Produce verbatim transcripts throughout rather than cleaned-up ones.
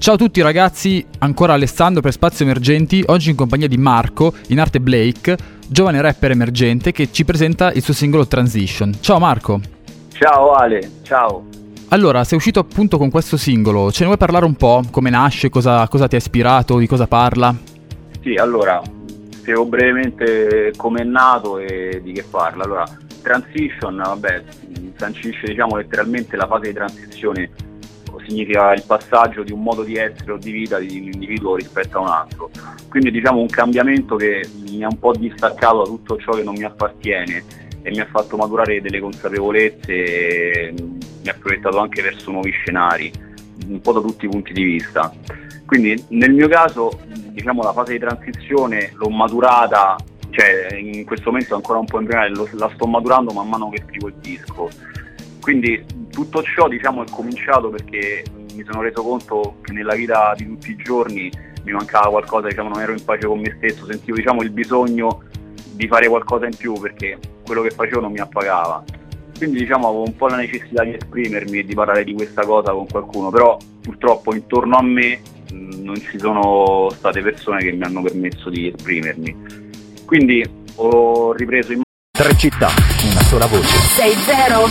Ciao a tutti ragazzi, ancora Alessandro per Spazio Emergenti, oggi in compagnia di Marco, in arte Blake, giovane rapper emergente che ci presenta il suo singolo Transition. Ciao Marco. Ciao Ale, ciao. Allora, sei uscito appunto con questo singolo, ce ne vuoi parlare un po'? Come nasce, cosa, cosa ti ha ispirato, di cosa parla? Sì, allora, spiego brevemente come è nato e di che parla. Allora, Transition, vabbè, sancisce diciamo letteralmente la fase di transizione, significa il passaggio di un modo di essere o di vita di un individuo rispetto a un altro. Quindi diciamo un cambiamento che mi ha un po' distaccato da tutto ciò che non mi appartiene e mi ha fatto maturare delle consapevolezze e mi ha proiettato anche verso nuovi scenari, un po' da tutti i punti di vista. Quindi nel mio caso diciamo la fase di transizione l'ho maturata, cioè in questo momento ancora un po' embrionale, la sto maturando man mano che scrivo il disco. Quindi tutto ciò diciamo è cominciato perché mi sono reso conto che nella vita di tutti i giorni mi mancava qualcosa, diciamo non ero in pace con me stesso, sentivo diciamo il bisogno di fare qualcosa in più perché quello che facevo non mi appagava. Quindi diciamo avevo un po' la necessità di esprimermi e di parlare di questa cosa con qualcuno, però purtroppo intorno a me mh, non ci sono state persone che mi hanno permesso di esprimermi. Quindi ho ripreso in Tre città, una sola voce. sei zero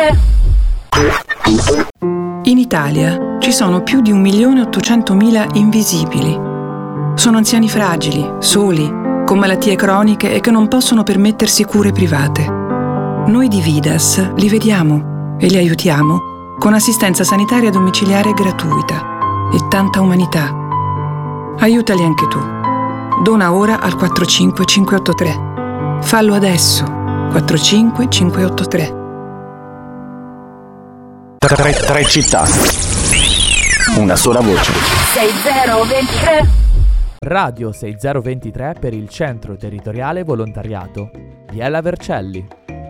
due tre. In Italia ci sono più di un milione e ottocentomila invisibili. Sono anziani fragili, soli, con malattie croniche e che non possono permettersi cure private. Noi di Vidas li vediamo e li aiutiamo con assistenza sanitaria domiciliare gratuita e tanta umanità. Aiutali anche tu. Dona ora al quattro cinque cinque otto tre. Fallo adesso. quattro cinque cinque otto tre. Tre, tre città, una sola voce. sei zero due tre. Radio sei zero due tre per il Centro Territoriale Volontariato. Biella Vercelli.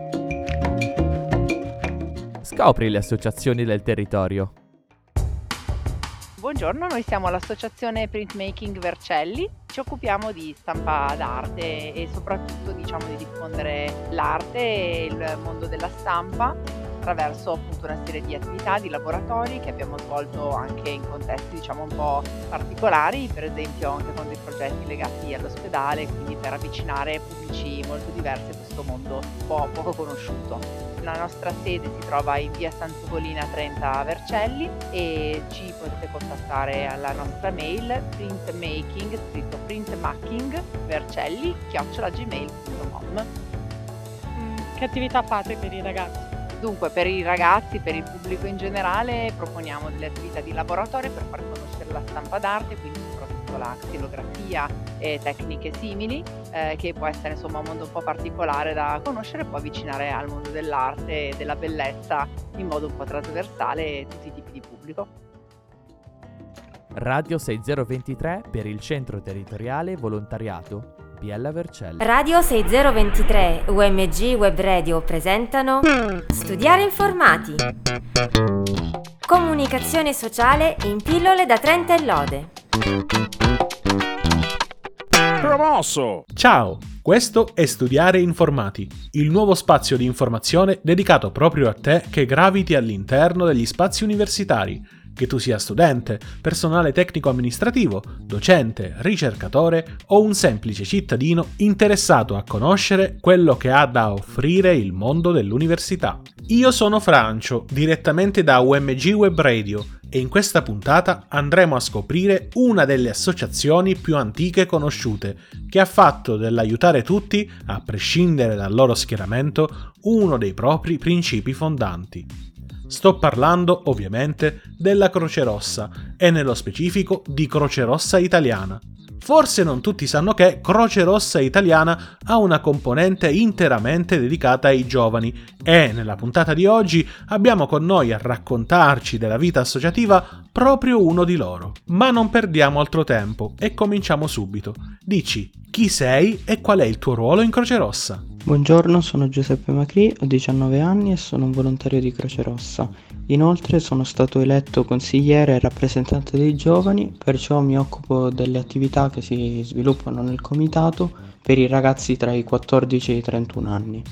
Scopri le associazioni del territorio. Buongiorno, noi siamo l'associazione Printmaking Vercelli, ci occupiamo di stampa d'arte e soprattutto diciamo di diffondere l'arte e il mondo della stampa attraverso appunto una serie di attività, di laboratori che abbiamo svolto anche in contesti diciamo un po' particolari, per esempio anche con dei progetti legati all'ospedale, quindi per avvicinare pubblici molto diversi a questo mondo un po' poco conosciuto. La nostra sede si trova in via Sant'Ugolina trenta a Vercelli e ci potete contattare alla nostra mail printmaking, scritto printmaking vercelli chiocciola gmail punto com. Che attività fate per i ragazzi? Dunque, per i ragazzi, per il pubblico in generale, proponiamo delle attività di laboratorio per far conoscere la stampa d'arte, quindi soprattutto la xilografia e tecniche simili, eh, che può essere insomma un mondo un po' particolare da conoscere e poi avvicinare al mondo dell'arte e della bellezza in modo un po' trasversale tutti i tipi di pubblico. Radio sei zero due tre per il Centro Territoriale Volontariato. Biella Vercelli. Radio sei zero due tre U M G Web Radio presentano Studiare Informati. Comunicazione sociale in pillole da Trenta e lode. Promosso! Ciao, questo è Studiare Informati, il nuovo spazio di informazione dedicato proprio a te che graviti all'interno degli spazi universitari. Che tu sia studente, personale tecnico-amministrativo, docente, ricercatore o un semplice cittadino interessato a conoscere quello che ha da offrire il mondo dell'università. Io sono Francio, direttamente da U M G Web Radio, e in questa puntata andremo a scoprire una delle associazioni più antiche conosciute, che ha fatto dell'aiutare tutti, a prescindere dal loro schieramento, uno dei propri principi fondanti. Sto parlando, ovviamente, della Croce Rossa e nello specifico di Croce Rossa Italiana. Forse non tutti sanno che Croce Rossa Italiana ha una componente interamente dedicata ai giovani e nella puntata di oggi abbiamo con noi a raccontarci della vita associativa proprio uno di loro. Ma non perdiamo altro tempo e cominciamo subito. Dici, chi sei e qual è il tuo ruolo in Croce Rossa? Buongiorno, sono Giuseppe Macri, ho diciannove anni e sono un volontario di Croce Rossa. Inoltre sono stato eletto consigliere e rappresentante dei giovani, perciò mi occupo delle attività che si sviluppano nel comitato per i ragazzi tra i quattordici e i trentuno anni.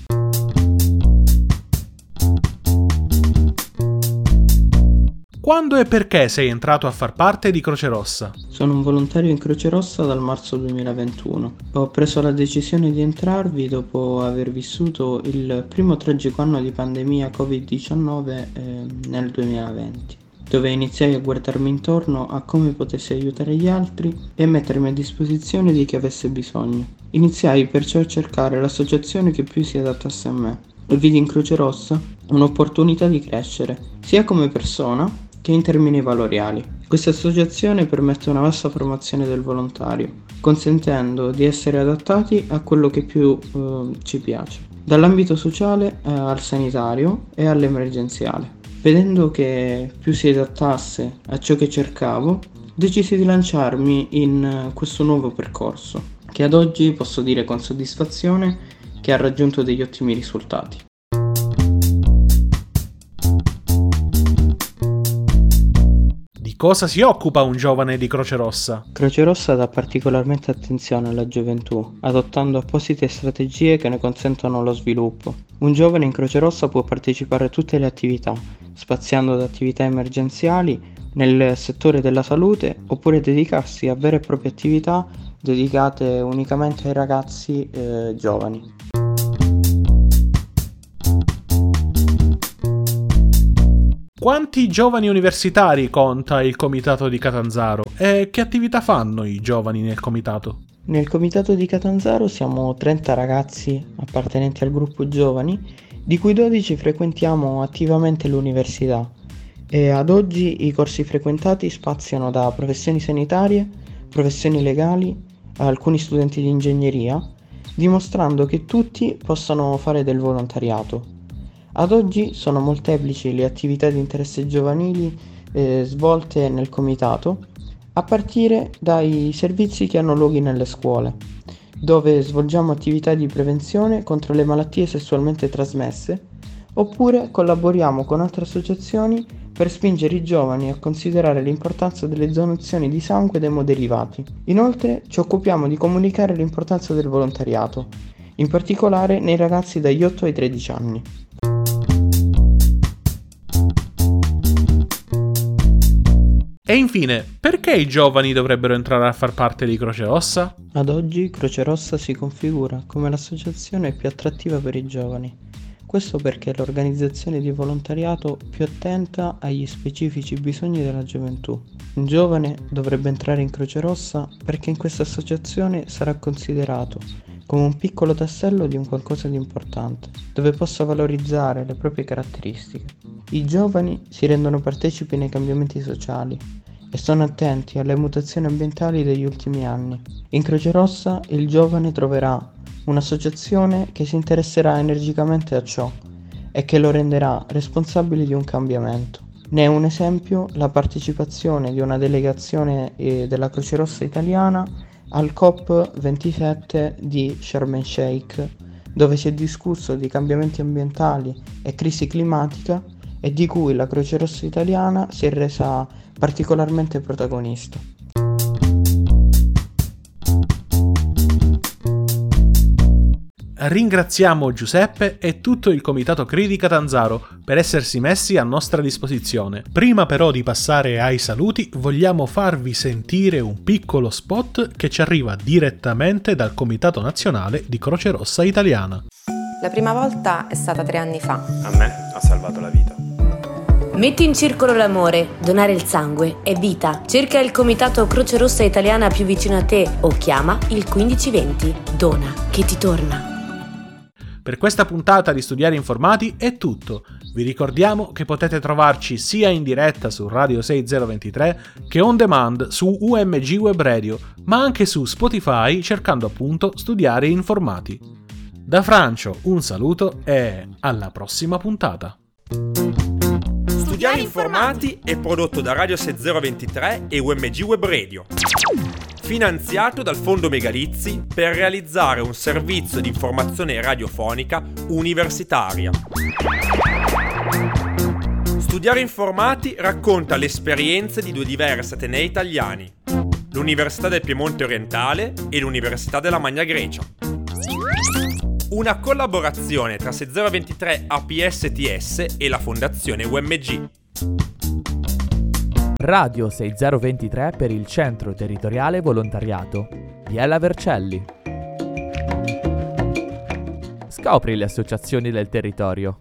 Quando e perché sei entrato a far parte di Croce Rossa? Sono un volontario in Croce Rossa dal marzo duemilaventuno. Ho preso la decisione di entrarvi dopo aver vissuto il primo tragico anno di pandemia covid diciannove eh, nel duemilaventi, dove iniziai a guardarmi intorno a come potessi aiutare gli altri e mettermi a disposizione di chi avesse bisogno. Iniziai perciò a cercare l'associazione che più si adattasse a me e vidi in Croce Rossa un'opportunità di crescere, sia come persona che in termini valoriali. Questa associazione permette una vasta formazione del volontario, consentendo di essere adattati a quello che più eh, ci piace, dall'ambito sociale eh, al sanitario e all'emergenziale. Vedendo che più si adattasse a ciò che cercavo, decisi di lanciarmi in questo nuovo percorso, che ad oggi posso dire con soddisfazione che ha raggiunto degli ottimi risultati. Di cosa si occupa un giovane di Croce Rossa? Croce Rossa dà particolarmente attenzione alla gioventù, adottando apposite strategie che ne consentono lo sviluppo. Un giovane in Croce Rossa può partecipare a tutte le attività, spaziando da attività emergenziali nel settore della salute oppure dedicarsi a vere e proprie attività dedicate unicamente ai ragazzi eh, giovani. Quanti giovani universitari conta il comitato di Catanzaro e che attività fanno i giovani nel comitato? Nel comitato di Catanzaro siamo trenta ragazzi appartenenti al gruppo giovani, di cui dodici frequentiamo attivamente l'università e ad oggi i corsi frequentati spaziano da professioni sanitarie, professioni legali a alcuni studenti di ingegneria, dimostrando che tutti possono fare del volontariato. Ad oggi sono molteplici le attività di interesse giovanili eh, svolte nel comitato, a partire dai servizi che hanno luoghi nelle scuole, dove svolgiamo attività di prevenzione contro le malattie sessualmente trasmesse, oppure collaboriamo con altre associazioni per spingere i giovani a considerare l'importanza delle donazioni di sangue ed emoderivati. Inoltre ci occupiamo di comunicare l'importanza del volontariato, in particolare nei ragazzi dagli otto ai tredici anni. E infine, perché i giovani dovrebbero entrare a far parte di Croce Rossa? Ad oggi Croce Rossa si configura come l'associazione più attrattiva per i giovani. Questo perché è l'organizzazione di volontariato più attenta agli specifici bisogni della gioventù. Un giovane dovrebbe entrare in Croce Rossa perché in questa associazione sarà considerato come un piccolo tassello di un qualcosa di importante, dove possa valorizzare le proprie caratteristiche. I giovani si rendono partecipi nei cambiamenti sociali e sono attenti alle mutazioni ambientali degli ultimi anni. In Croce Rossa il giovane troverà un'associazione che si interesserà energicamente a ciò e che lo renderà responsabile di un cambiamento. Ne è un esempio la partecipazione di una delegazione eh, della Croce Rossa italiana al COP ventisette di Sharm el Sheikh, dove si è discusso di cambiamenti ambientali e crisi climatica e di cui la Croce Rossa italiana si è resa particolarmente protagonista. Ringraziamo Giuseppe e tutto il comitato C R I di Catanzaro per essersi messi a nostra disposizione. Prima però di passare ai saluti, vogliamo farvi sentire un piccolo spot che ci arriva direttamente dal Comitato Nazionale di Croce Rossa Italiana. La prima volta è stata tre anni fa. A me ha salvato la vita. Metti in circolo l'amore, donare il sangue è vita. Cerca il comitato Croce Rossa Italiana più vicino a te o chiama il quindici venti. Dona, che ti torna. Per questa puntata di Studiare Informati è tutto. Vi ricordiamo che potete trovarci sia in diretta su Radio sei zero due tre che on demand su U M G Web Radio, ma anche su Spotify cercando appunto Studiare Informati. Da Francio un saluto e alla prossima puntata. Studiare Informati è prodotto da Radio sei zero due tre e U M G Web Radio, finanziato dal Fondo Megalizzi per realizzare un servizio di informazione radiofonica universitaria. Studiare Informati racconta le esperienze di due diversi atenei italiani, l'Università del Piemonte Orientale e l'Università della Magna Grecia. Una collaborazione tra sei zero due tre A P S T S e la Fondazione U M G. Radio sei zero due tre per il Centro Territoriale Volontariato. Biella Vercelli. Scopri le associazioni del territorio.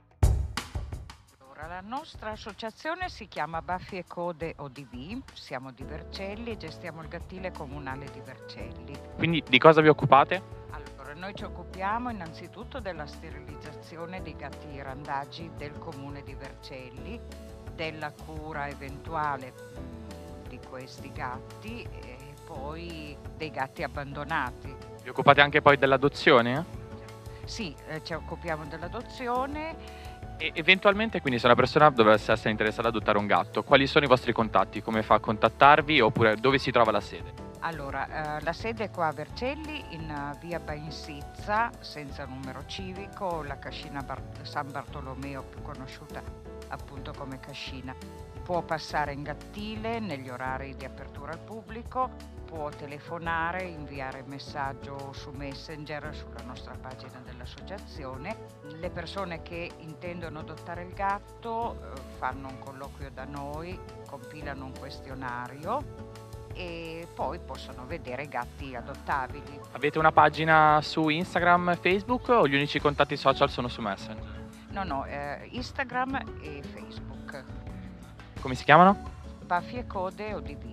La nostra associazione si chiama Baffi e Code O D V, siamo di Vercelli e gestiamo il gattile comunale di Vercelli. Quindi di cosa vi occupate? Allora, noi ci occupiamo innanzitutto della sterilizzazione dei gatti randagi del comune di Vercelli, della cura eventuale mh, di questi gatti e poi dei gatti abbandonati. Vi occupate anche poi dell'adozione? Sì, eh, ci occupiamo dell'adozione. E eventualmente, quindi, se una persona dovesse essere interessata ad adottare un gatto, quali sono i vostri contatti? Come fa a contattarvi oppure dove si trova la sede? Allora, eh, la sede è qua a Vercelli, in uh, via Bainsizza, senza numero civico, la cascina Bar- San Bartolomeo, più conosciuta appunto come cascina. Può passare in gattile negli orari di apertura al pubblico, può telefonare, inviare messaggio su Messenger sulla nostra pagina dell'associazione. Le persone che intendono adottare il gatto eh, fanno un colloquio da noi, compilano un questionario e poi possono vedere gatti adottabili. Avete una pagina su Instagram, Facebook o gli unici contatti social sono su Messenger? No, no, eh, Instagram e Facebook. Come si chiamano? Baffi e Code O D V.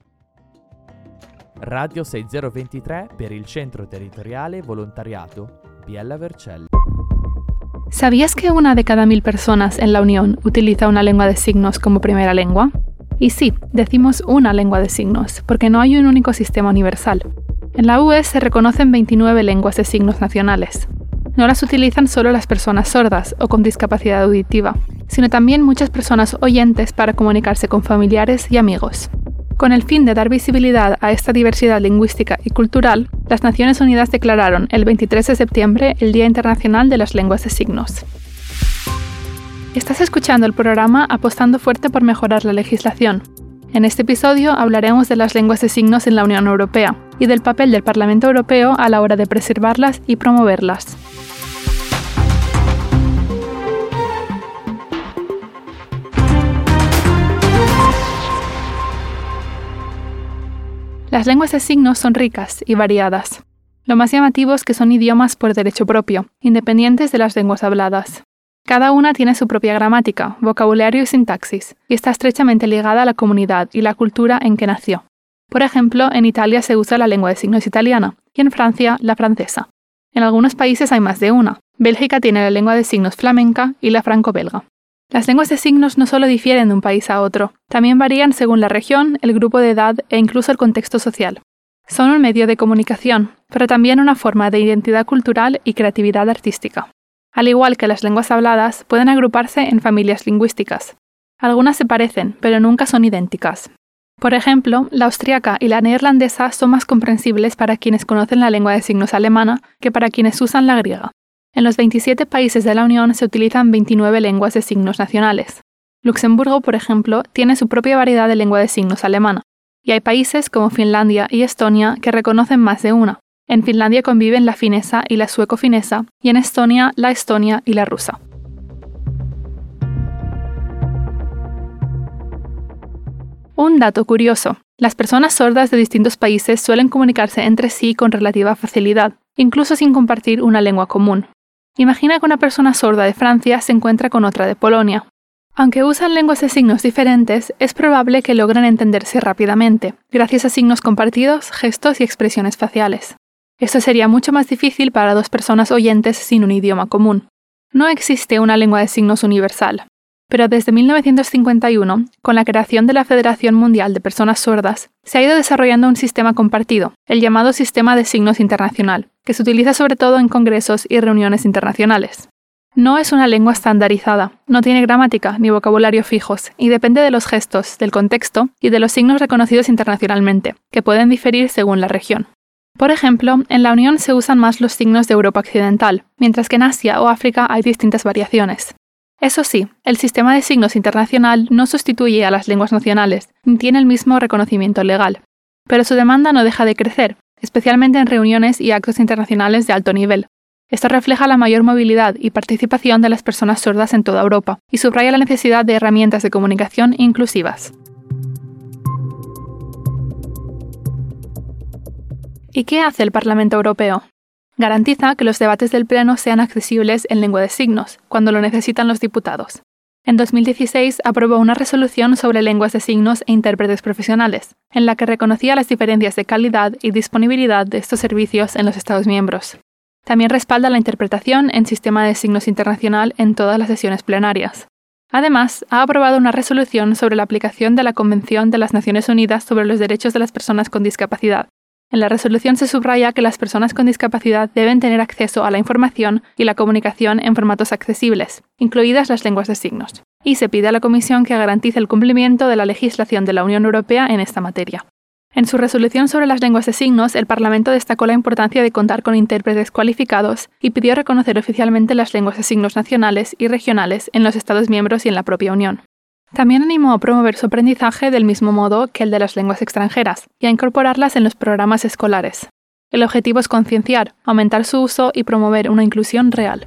Radio sei zero due tre per il Centro Territoriale Volontariato. Biella Vercelli. ¿Sabías que una de cada mil personas en la Unión utiliza una lengua de signos como primera lengua? Y sí, decimos una lengua de signos, porque no hay un único sistema universal. En la U E se reconocen veintinueve lenguas de signos nacionales. No las utilizan solo las personas sordas o con discapacidad auditiva, sino también muchas personas oyentes para comunicarse con familiares y amigos. Con el fin de dar visibilidad a esta diversidad lingüística y cultural, las Naciones Unidas declararon el veintitrés de septiembre el Día Internacional de las Lenguas de Signos. Estás escuchando el programa Apostando Fuerte por Mejorar la Legislación. En este episodio hablaremos de las lenguas de signos en la Unión Europea y del papel del Parlamento Europeo a la hora de preservarlas y promoverlas. Las lenguas de signos son ricas y variadas. Lo más llamativo es que son idiomas por derecho propio, independientes de las lenguas habladas. Cada una tiene su propia gramática, vocabulario y sintaxis, y está estrechamente ligada a la comunidad y la cultura en que nació. Por ejemplo, en Italia se usa la lengua de signos italiana, y en Francia la francesa. En algunos países hay más de una. Bélgica tiene la lengua de signos flamenca y la franco-belga. Las lenguas de signos no solo difieren de un país a otro, también varían según la región, el grupo de edad e incluso el contexto social. Son un medio de comunicación, pero también una forma de identidad cultural y creatividad artística. Al igual que las lenguas habladas, pueden agruparse en familias lingüísticas. Algunas se parecen, pero nunca son idénticas. Por ejemplo, la austríaca y la neerlandesa son más comprensibles para quienes conocen la lengua de signos alemana que para quienes usan la griega. En los veintisiete países de la Unión se utilizan veintinueve lenguas de signos nacionales. Luxemburgo, por ejemplo, tiene su propia variedad de lengua de signos alemana, y hay países como Finlandia y Estonia que reconocen más de una. En Finlandia conviven la finesa y la sueco-finesa, y en Estonia la estonia y la rusa. Un dato curioso. Las personas sordas de distintos países suelen comunicarse entre sí con relativa facilidad, incluso sin compartir una lengua común. Imagina que una persona sorda de Francia se encuentra con otra de Polonia. Aunque usan lenguas de signos diferentes, es probable que logren entenderse rápidamente, gracias a signos compartidos, gestos y expresiones faciales. Esto sería mucho más difícil para dos personas oyentes sin un idioma común. No existe una lengua de signos universal, pero desde mil novecientos cincuenta y uno, con la creación de la Federación Mundial de Personas Sordas, se ha ido desarrollando un sistema compartido, el llamado Sistema de Signos Internacional, que se utiliza sobre todo en congresos y reuniones internacionales. No es una lengua estandarizada, no tiene gramática ni vocabulario fijos y depende de los gestos, del contexto y de los signos reconocidos internacionalmente, que pueden diferir según la región. Por ejemplo, en la Unión se usan más los signos de Europa Occidental, mientras que en Asia o África hay distintas variaciones. Eso sí, el sistema de signos internacional no sustituye a las lenguas nacionales, ni tiene el mismo reconocimiento legal. Pero su demanda no deja de crecer, especialmente en reuniones y actos internacionales de alto nivel. Esto refleja la mayor movilidad y participación de las personas sordas en toda Europa, y subraya la necesidad de herramientas de comunicación inclusivas. ¿Y qué hace el Parlamento Europeo? Garantiza que los debates del Pleno sean accesibles en lengua de signos, cuando lo necesitan los diputados. En dos mil dieciséis aprobó una resolución sobre lenguas de signos e intérpretes profesionales, en la que reconocía las diferencias de calidad y disponibilidad de estos servicios en los Estados miembros. También respalda la interpretación en sistema de signos internacional en todas las sesiones plenarias. Además, ha aprobado una resolución sobre la aplicación de la Convención de las Naciones Unidas sobre los Derechos de las Personas con Discapacidad. En la resolución se subraya que las personas con discapacidad deben tener acceso a la información y la comunicación en formatos accesibles, incluidas las lenguas de signos, y se pide a la Comisión que garantice el cumplimiento de la legislación de la Unión Europea en esta materia. En su resolución sobre las lenguas de signos, el Parlamento destacó la importancia de contar con intérpretes cualificados y pidió reconocer oficialmente las lenguas de signos nacionales y regionales en los Estados miembros y en la propia Unión. También animó a promover su aprendizaje del mismo modo que el de las lenguas extranjeras y a incorporarlas en los programas escolares. El objetivo es concienciar, aumentar su uso y promover una inclusión real.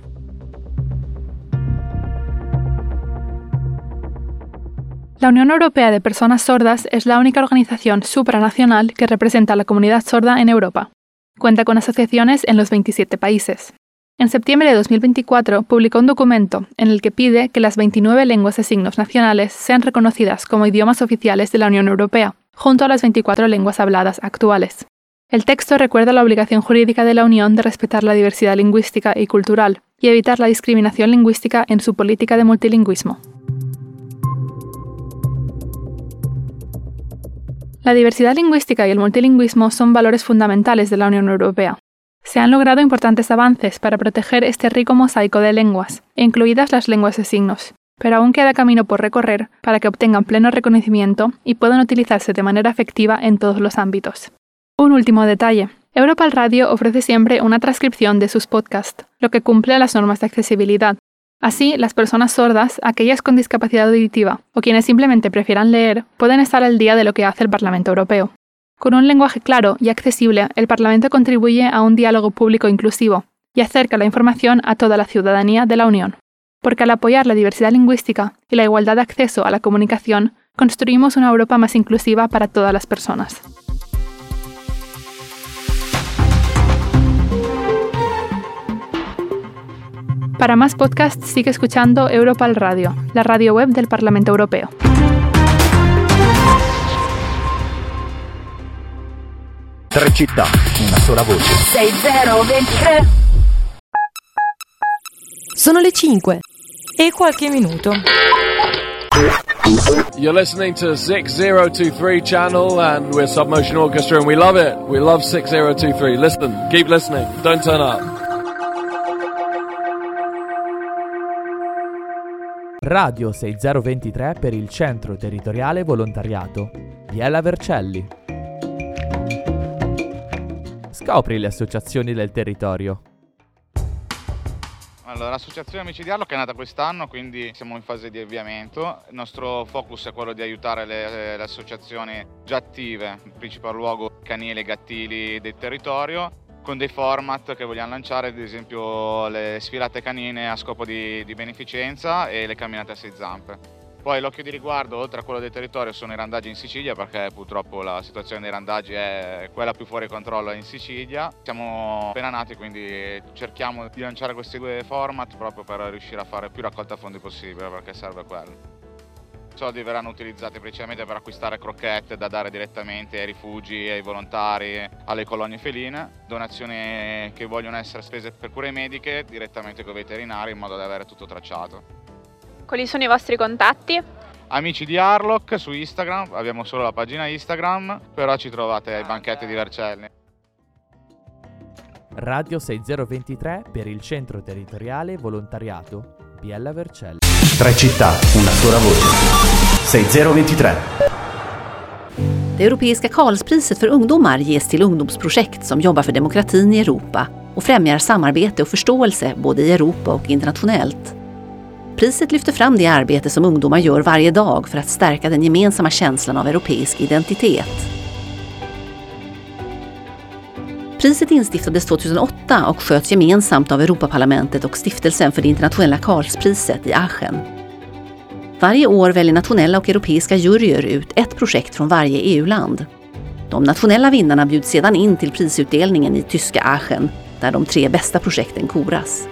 La Unión Europea de Personas Sordas es la única organización supranacional que representa a la comunidad sorda en Europa. Cuenta con asociaciones en los veintisiete países. En septiembre de dos mil veinticuatro publicó un documento en el que pide que las veintinueve lenguas de signos nacionales sean reconocidas como idiomas oficiales de la Unión Europea, junto a las veinticuatro lenguas habladas actuales. El texto recuerda la obligación jurídica de la Unión de respetar la diversidad lingüística y cultural y evitar la discriminación lingüística en su política de multilingüismo. La diversidad lingüística y el multilingüismo son valores fundamentales de la Unión Europea. Se han logrado importantes avances para proteger este rico mosaico de lenguas, incluidas las lenguas de signos, pero aún queda camino por recorrer para que obtengan pleno reconocimiento y puedan utilizarse de manera efectiva en todos los ámbitos. Un último detalle. Europal Radio ofrece siempre una transcripción de sus podcasts, lo que cumple las normas de accesibilidad. Así, las personas sordas, aquellas con discapacidad auditiva o quienes simplemente prefieran leer, pueden estar al día de lo que hace el Parlamento Europeo. Con un lenguaje claro y accesible, el Parlamento contribuye a un diálogo público inclusivo y acerca la información a toda la ciudadanía de la Unión. Porque al apoyar la diversidad lingüística y la igualdad de acceso a la comunicación, construimos una Europa más inclusiva para todas las personas. Para más podcasts, sigue escuchando Europal Radio, la radio web del Parlamento Europeo. Tre città, una sola voce. sei zero ventitré. Sono le cinque e qualche minuto. You're listening to six zero two three channel and we're Submotion Orchestra and we love it. We love six zero two three. Listen, keep listening. Don't turn up. Radio sei zero due tre per il Centro Territoriale Volontariato di Ella Vercelli. Scopri le associazioni del territorio. Allora, l'associazione Amici di Arlo che è nata quest'anno, quindi siamo in fase di avviamento. Il nostro focus è quello di aiutare le, le associazioni già attive, in principal luogo canili e gattili del territorio, con dei format che vogliamo lanciare, ad esempio le sfilate canine a scopo di, di beneficenza e le camminate a sei zampe. Poi l'occhio di riguardo, oltre a quello del territorio, sono i randaggi in Sicilia, perché purtroppo la situazione dei randaggi è quella più fuori controllo in Sicilia. Siamo appena nati, quindi cerchiamo di lanciare questi due format proprio per riuscire a fare più raccolta fondi possibile, perché serve quello. I soldi verranno utilizzati principalmente per acquistare crocchette da dare direttamente ai rifugi, ai volontari, alle colonie feline, donazioni che vogliono essere spese per cure mediche direttamente con i veterinari in modo da avere tutto tracciato. Quali sono i vostri contatti? Amici di Arlock su Instagram, abbiamo solo la pagina Instagram, però ci trovate ai banchetti di Vercelli. Radio sei zero due tre per il Centro Territoriale Volontariato Biella Vercelli. Tre città, una sola voce. sei zero due tre. Det europeiska Karlspriset för ungdomar ges till ungdomsprojekt som jobbar för demokratin i Europa och främjar samarbete och förståelse både i Europa och internationellt. Priset lyfter fram det arbete som ungdomar gör varje dag för att stärka den gemensamma känslan av europeisk identitet. Priset instiftades tjugohundraåtta och sköts gemensamt av Europaparlamentet och Stiftelsen för det internationella Karlspriset i Aachen. Varje år väljer nationella och europeiska juryer ut ett projekt från varje E U-land. De nationella vinnarna bjuds sedan in till prisutdelningen i tyska Aachen, där de tre bästa projekten koras.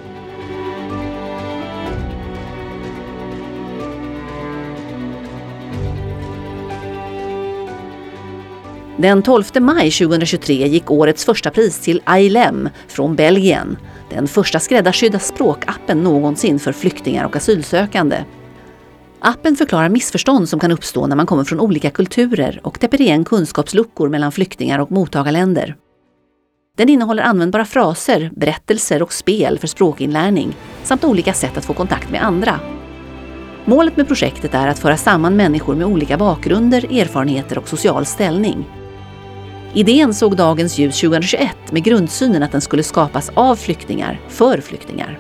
Den tolfte maj tjugohundratjugotre gick årets första pris till Ailem från Belgien, den första skräddarsydda språkappen någonsin för flyktingar och asylsökande. Appen förklarar missförstånd som kan uppstå när man kommer från olika kulturer och täpper igen kunskapsluckor mellan flyktingar och mottagarländer. Den innehåller användbara fraser, berättelser och spel för språkinlärning samt olika sätt att få kontakt med andra. Målet med projektet är att föra samman människor med olika bakgrunder, erfarenheter och social ställning. Idén såg dagens ljus tjugohundratjugoett med grundsynen att den skulle skapas av flyktingar, för flyktingar.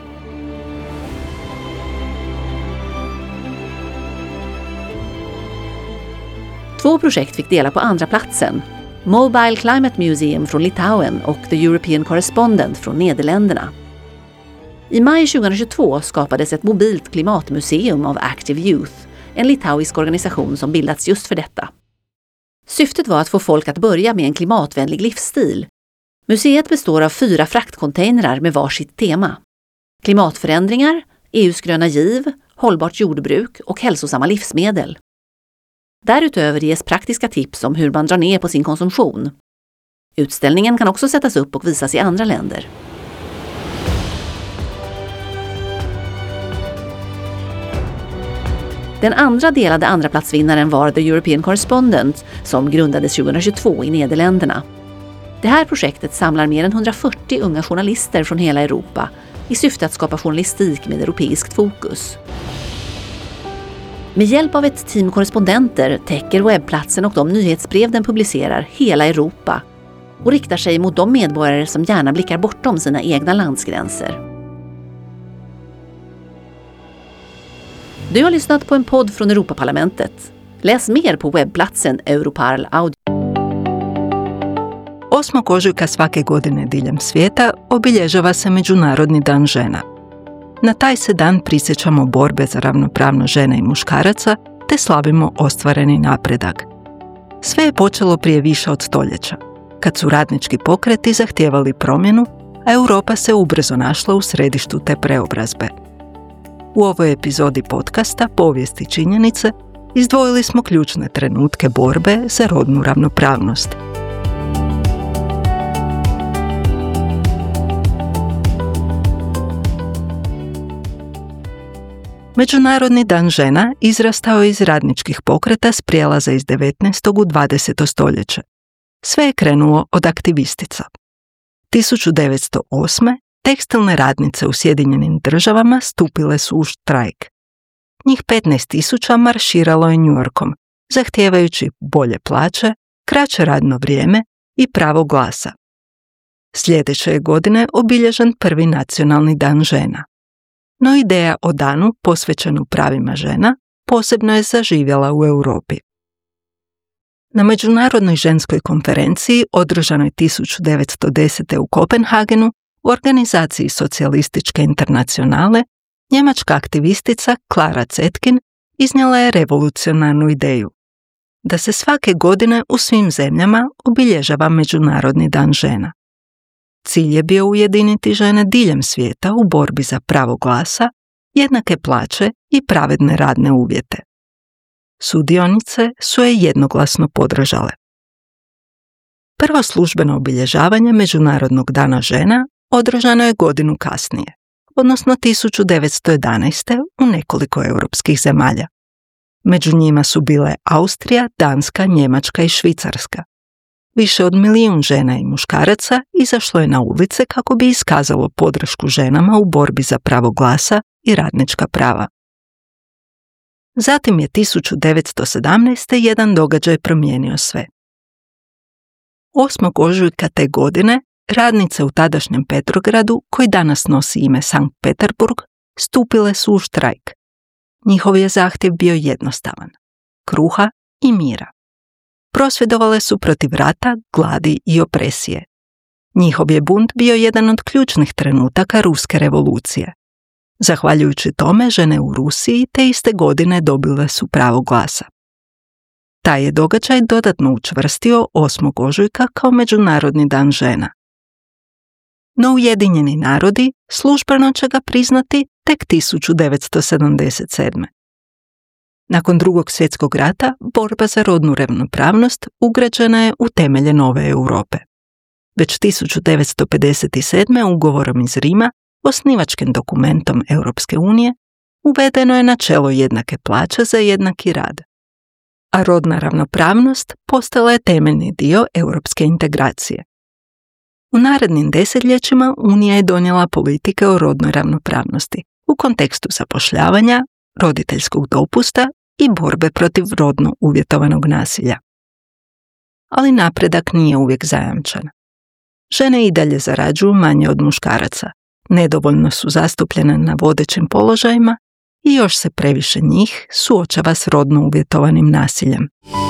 Två projekt fick dela på andra platsen. Mobile Climate Museum från Litauen och The European Correspondent från Nederländerna. I maj tjugohundratjugotvå skapades ett mobilt klimatmuseum av Active Youth, en litauisk organisation som bildats just för detta. Syftet var att få folk att börja med en klimatvänlig livsstil. Museet består av fyra fraktcontainrar med varsitt tema. Klimatförändringar, E U:s gröna giv, hållbart jordbruk och hälsosamma livsmedel. Därutöver ges praktiska tips om hur man drar ner på sin konsumtion. Utställningen kan också sättas upp och visas i andra länder. Den andra delade andraplatsvinnaren var The European Correspondent som grundades tjugohundratjugotvå i Nederländerna. Det här projektet samlar mer än hundrafyrtio unga journalister från hela Europa i syfte att skapa journalistik med europeiskt fokus. Med hjälp av ett team korrespondenter täcker webbplatsen och de nyhetsbrev den publicerar hela Europa och riktar sig mot de medborgare som gärna blickar bortom sina egna landsgränser. Du har lyssnat på en podd från Europaparlamentet. Läs mer på webbplatsen Europarl Audio. osmog ožujka svake godine diljem svijeta obilježava se Međunarodni dan žena. Na taj se dan prisjećamo borbe za ravnopravnost žena i muškaraca te slavimo ostvareni napredak. Sve je počelo prije više od stoljeća, kad su radnički pokreti zahtijevali promjenu, a Europa se ubrzo našla u središtu te preobrazbe. U ovoj epizodi podcasta Povijesti činjenice izdvojili smo ključne trenutke borbe za rodnu ravnopravnost. Međunarodni dan žena izrastao je iz radničkih pokreta s prijelaza iz devetnaestog u dvadeseto stoljeće. Sve je krenulo od aktivistica. tisuću devetsto osme tekstilne radnice u Sjedinjenim državama stupile su u štrajk. Njih petnaest tisuća marširalo je New Yorkom, zahtijevajući bolje plaće, kraće radno vrijeme i pravo glasa. Sljedeće je godine obilježen prvi nacionalni dan žena. No ideja o danu posvećenu pravima žena posebno je zaživjela u Europi. Na Međunarodnoj ženskoj konferenciji održanoj tisuću devetsto desete. u Kopenhagenu u organizaciji Socijalističke internacionale, njemačka aktivistica Klara Zetkin iznijela je revolucionarnu ideju da se svake godine u svim zemljama obilježava Međunarodni dan žena. Cilj je bio ujediniti žene diljem svijeta u borbi za pravo glasa, jednake plaće i pravedne radne uvjete. Sudionice su je jednoglasno podržale. Prvo službeno obilježavanje Međunarodnog dana žena održano je godinu kasnije, odnosno tisuću devetsto jedanaeste. u nekoliko europskih zemalja. Među njima su bile Austrija, Danska, Njemačka i Švicarska. Više od milijun žena i muškaraca izašlo je na ulice kako bi iskazalo podršku ženama u borbi za pravo glasa i radnička prava. Zatim je tisuću devetsto sedamnaeste. jedan događaj promijenio sve. osmog ožujka te godine radnice u tadašnjem Petrogradu, koji danas nosi ime Sankt Peterburg, stupile su u štrajk. Njihov je zahtjev bio jednostavan: kruha i mira. Prosvjedovale su protiv rata, gladi i opresije. Njihov je bunt bio jedan od ključnih trenutaka ruske revolucije. Zahvaljujući tome, žene u Rusiji te iste godine dobile su pravo glasa. Taj je događaj dodatno učvrstio osmog ožujka kao Međunarodni dan žena. No Ujedinjeni narodi službeno će ga priznati tek tisuću devetsto sedamdeset sedme. Nakon Drugog svjetskog rata, borba za rodnu ravnopravnost ugrađena je u temelje nove Europe. Već tisuću devetsto pedeset sedme. ugovorom iz Rima, osnivačkim dokumentom Europske unije, uvedeno je načelo jednake plaće za jednaki rad. A rodna ravnopravnost postala je temeljni dio europske integracije. U narednim desetljećima Unija je donijela politike o rodnoj ravnopravnosti u kontekstu zapošljavanja, roditeljskog dopusta i borbe protiv rodno uvjetovanog nasilja. Ali napredak nije uvijek zajamčen. Žene i dalje zarađuju manje od muškaraca, nedovoljno su zastupljene na vodećim položajima i još se previše njih suočava s rodno uvjetovanim nasiljem.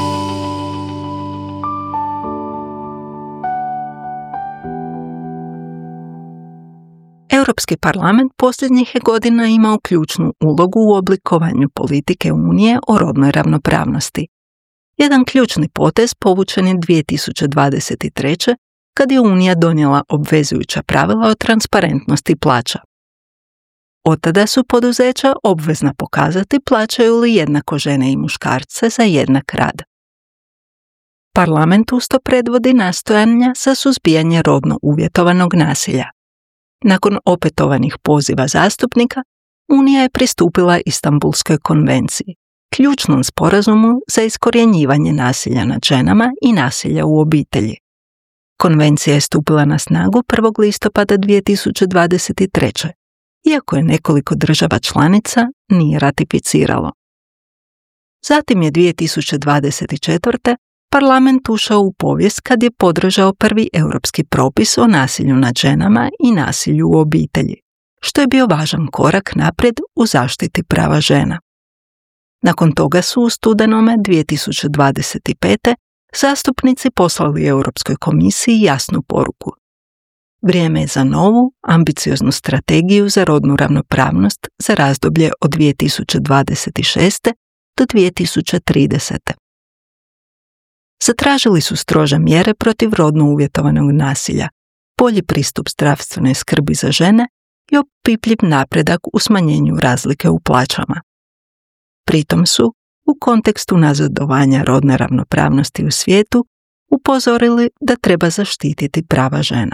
Europski parlament posljednjih je godina imao ključnu ulogu u oblikovanju politike Unije o rodnoj ravnopravnosti. Jedan ključni potez povučen je dvije tisuće dvadeset treće. kad je Unija donijela obvezujuća pravila o transparentnosti plaća. Od tada su poduzeća obvezna pokazati plaćaju li jednako žene i muškarce za jednak rad. Parlament usto predvodi nastojanja za suzbijanje rodno uvjetovanog nasilja. Nakon opetovanih poziva zastupnika, Unija je pristupila Istanbulskoj konvenciji, ključnom sporazumu za iskorjenjivanje nasilja nad ženama i nasilja u obitelji. Konvencija je stupila na snagu prvog listopada dvije tisuće dvadeset treće. iako je nekoliko država članica nije ratificiralo. Zatim je dvije tisuće dvadeset četvrte. parlament ušao u povijest kad je podržao prvi europski propis o nasilju nad ženama i nasilju u obitelji, što je bio važan korak naprijed u zaštiti prava žena. Nakon toga su u studenome dvije tisuće dvadeset pete. zastupnici poslali Europskoj komisiji jasnu poruku. Vrijeme je za novu, ambicioznu strategiju za rodnu ravnopravnost za razdoblje od dvije tisuće dvadeset šeste. do dvije tisuće tridesete. Zatražili su strože mjere protiv rodno uvjetovanog nasilja, bolji pristup zdravstvenoj skrbi za žene i opipljiv napredak u smanjenju razlike u plaćama. Pritom su, u kontekstu nazadovanja rodne ravnopravnosti u svijetu, upozorili da treba zaštititi prava žena.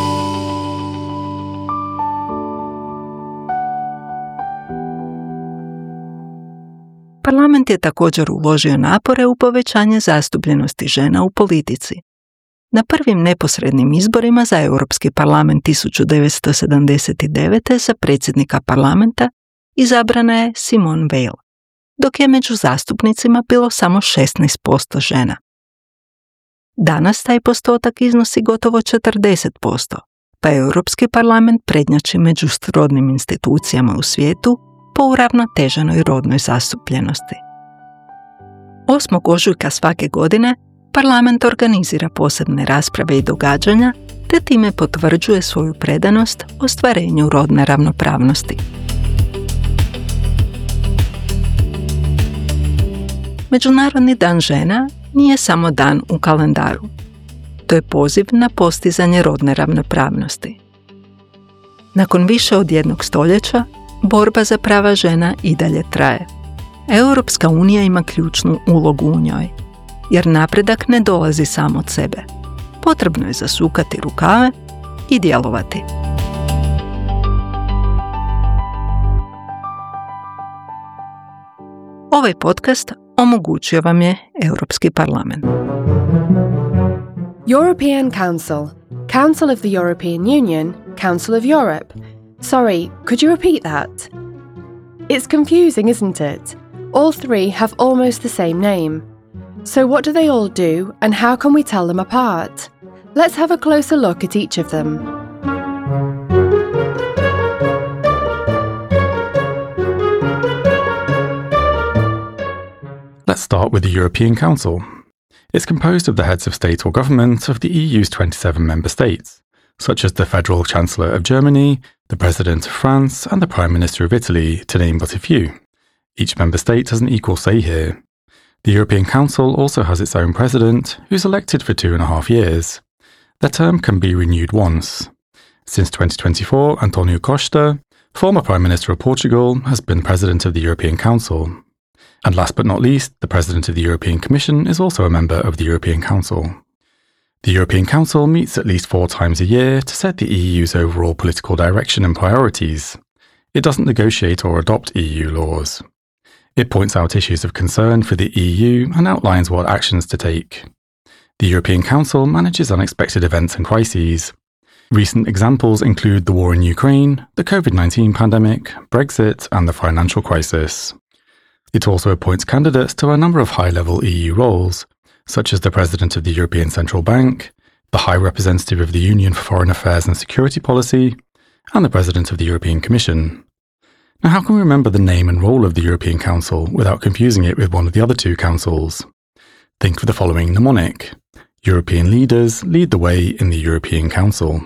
Parlament je također uložio napore u povećanje zastupljenosti žena u politici. Na prvim neposrednim izborima za Europski parlament tisuću devetsto sedamdeset devete. za predsjednika parlamenta izabrana je Simone Veil, dok je među zastupnicima bilo samo šesnaest posto žena. Danas taj postotak iznosi gotovo četrdeset posto, pa Europski parlament prednjači među srodnim institucijama u svijetu po uravnoteženoj rodnoj zastupljenosti. osmog ožujka svake godine parlament organizira posebne rasprave i događanja, te time potvrđuje svoju predanost ostvarenju rodne ravnopravnosti. Međunarodni dan žena nije samo dan u kalendaru. To je poziv na postizanje rodne ravnopravnosti. Nakon više od jednog stoljeća, borba za prava žena i dalje traje. Europska unija ima ključnu ulogu u njoj, jer napredak ne dolazi samo od sebe. Potrebno je zasukati rukave i djelovati. Ovaj podcast omogućio vam je Europski parlament. European Council, Council of the European Union, Council of Europe. Sorry, could you repeat that? It's confusing, isn't it? All three have almost the same name. So what do they all do, and how can we tell them apart? Let's have a closer look at each of them. Let's start with the European Council. It's composed of the heads of state or government of the E U's twenty-seven member states, such as the Federal Chancellor of Germany, the President of France, and the Prime Minister of Italy, to name but a few. Each member state has an equal say here. The European Council also has its own president, who's elected for two and a half years. Their term can be renewed once. Since twenty twenty-four, António Costa, former Prime Minister of Portugal, has been President of the European Council. And last but not least, the President of the European Commission is also a member of the European Council. The European Council meets at least four times a year to set the E U's overall political direction and priorities. It doesn't negotiate or adopt E U laws. It points out issues of concern for the E U and outlines what actions to take. The European Council manages unexpected events and crises. Recent examples include the war in Ukraine, the covid nineteen pandemic, Brexit, and the financial crisis. It also appoints candidates to a number of high-level E U roles, such as the President of the European Central Bank, the High Representative of the Union for Foreign Affairs and Security Policy, and the President of the European Commission. Now, how can we remember the name and role of the European Council without confusing it with one of the other two councils? Think of the following mnemonic. European leaders lead the way in the European Council.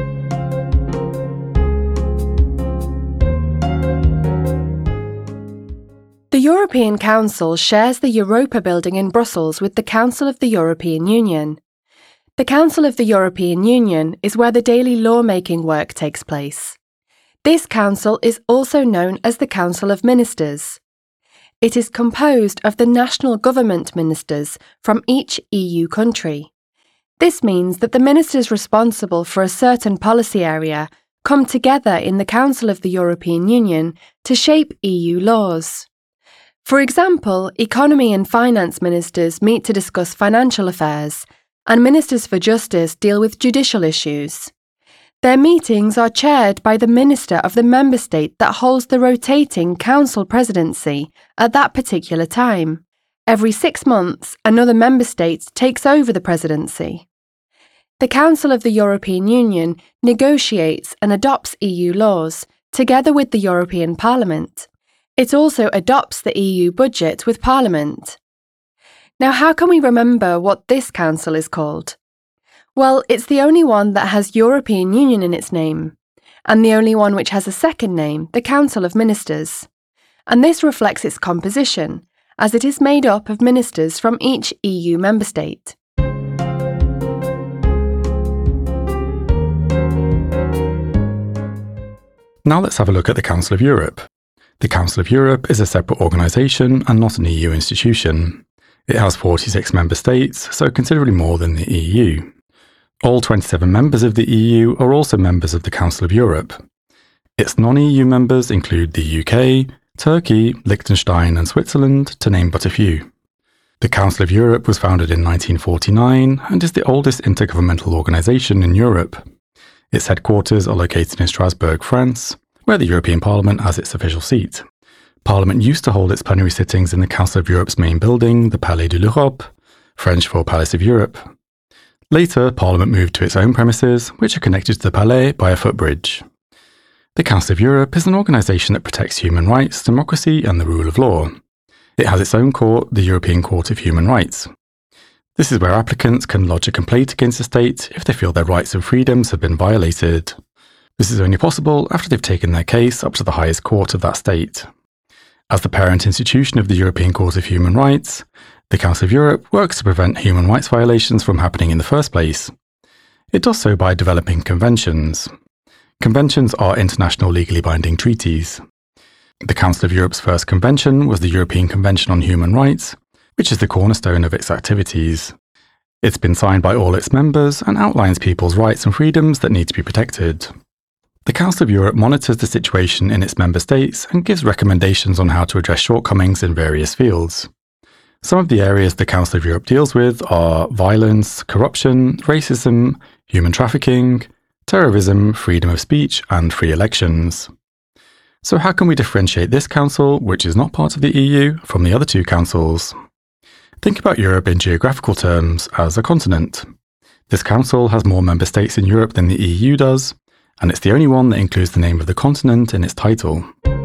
The European Council shares the Europa building in Brussels with the Council of the European Union. The Council of the European Union is where the daily lawmaking work takes place. This council is also known as the Council of Ministers. It is composed of the national government ministers from each E U country. This means that the ministers responsible for a certain policy area come together in the Council of the European Union to shape E U laws. For example, economy and finance ministers meet to discuss financial affairs, and ministers for justice deal with judicial issues. Their meetings are chaired by the minister of the member state that holds the rotating council presidency at that particular time. Every six months, another member state takes over the presidency. The Council of the European Union negotiates and adopts E U laws together with the European Parliament. It also adopts the E U budget with Parliament. Now, how can we remember what this council is called? Well, it's the only one that has European Union in its name, and the only one which has a second name, the Council of Ministers. And this reflects its composition, as it is made up of ministers from each E U member state. Now let's have a look at the Council of Europe. The Council of Europe is a separate organisation and not an E U institution. It has forty-six member states, so considerably more than the E U. All twenty-seven members of the E U are also members of the Council of Europe. Its non-E U members include the U K, Turkey, Liechtenstein and Switzerland, to name but a few. The Council of Europe was founded in nineteen forty-nine and is the oldest intergovernmental organisation in Europe. Its headquarters are located in Strasbourg, France, where the European Parliament has its official seat. Parliament used to hold its plenary sittings in the Council of Europe's main building, the Palais de l'Europe, French for Palace of Europe. Later, Parliament moved to its own premises, which are connected to the Palais by a footbridge. The Council of Europe is an organisation that protects human rights, democracy and the rule of law. It has its own court, the European Court of Human Rights. This is where applicants can lodge a complaint against a state if they feel their rights and freedoms have been violated. This is only possible after they've taken their case up to the highest court of that state. As the parent institution of the European Court of Human Rights, the Council of Europe works to prevent human rights violations from happening in the first place. It does so by developing conventions. Conventions are international legally binding treaties. The Council of Europe's first convention was the European Convention on Human Rights, which is the cornerstone of its activities. It's been signed by all its members and outlines people's rights and freedoms that need to be protected. The Council of Europe monitors the situation in its member states and gives recommendations on how to address shortcomings in various fields. Some of the areas the Council of Europe deals with are violence, corruption, racism, human trafficking, terrorism, freedom of speech, and free elections. So how can we differentiate this council, which is not part of the E U, from the other two councils? Think about Europe in geographical terms as a continent. This council has more member states in Europe than the E U does, and it's the only one that includes the name of the continent in its title.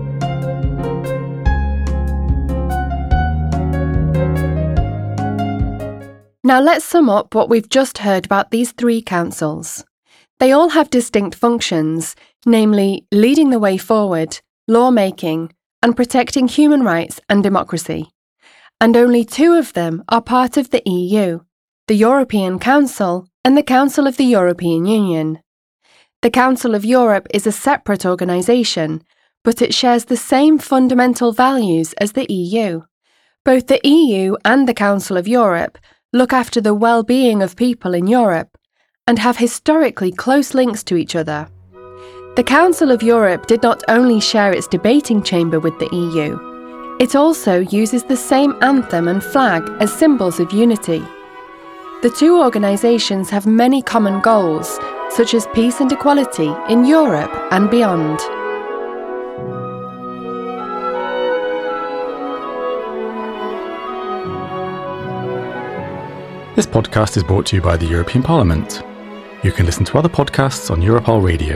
Now let's sum up what we've just heard about these three councils. They all have distinct functions, namely leading the way forward, lawmaking, and protecting human rights and democracy. and only two of them are part of the E U, the European Council and the Council of the European Union. The Council of Europe is a separate organisation, but it shares the same fundamental values as the E U. Both the E U and the Council of Europe look after the well-being of people in Europe and have historically close links to each other. The Council of Europe did not only share its debating chamber with the E U, it also uses the same anthem and flag as symbols of unity. The two organisations have many common goals, such as peace and equality in Europe and beyond. This podcast is brought to you by the European Parliament. You can listen to other podcasts on Europol Radio.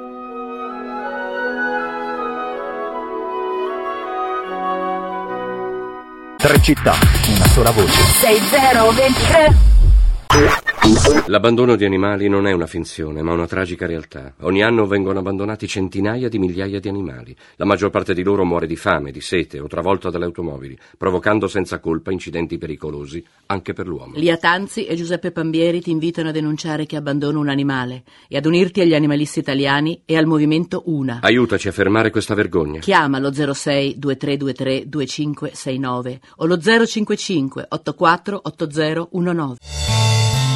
Tre città, una sola voce. sei zero ventitré. L'abbandono di animali non è una finzione, ma una tragica realtà. Ogni anno vengono abbandonati centinaia di migliaia di animali. La maggior parte di loro muore di fame, di sete o travolta dalle automobili, provocando senza colpa incidenti pericolosi anche per l'uomo. Lia Tanzi e Giuseppe Pambieri ti invitano a denunciare chi abbandona un animale e ad unirti agli animalisti italiani e al movimento Una. Aiutaci a fermare questa vergogna. Chiama lo zero sei due tre due tre due cinque sei nove o lo zero cinque cinque otto quattro otto zero uno nove.